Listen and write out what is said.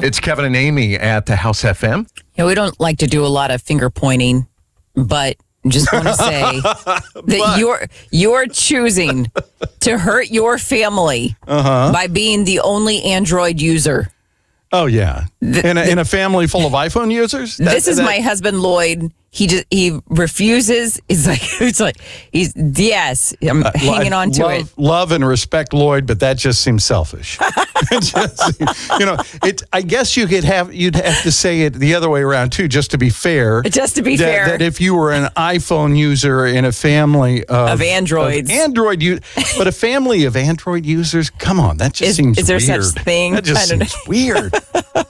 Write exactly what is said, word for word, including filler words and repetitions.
It's Kevin and Amy at the House F M. Yeah, we don't like to do a lot of finger pointing, but just want to say that you're you're choosing to hurt your family Uh-huh. by being the only Android user. Oh, yeah. The- in, a, in a family full of iPhone users? That- This is that- my husband, Lloyd. He just he refuses. He's like, it's like he's yes. I'm hanging on to love, it. Love and respect Lloyd, but that just seems selfish. It just, you know, it. I guess you could have you'd have to say it the other way around too, just to be fair. Just to be that, fair. that if you were an iPhone user in a family of, Of androids. of Android u- but a family of Android users, come on, that just Is- seems is there weird. such thing? That just I don't seems weird.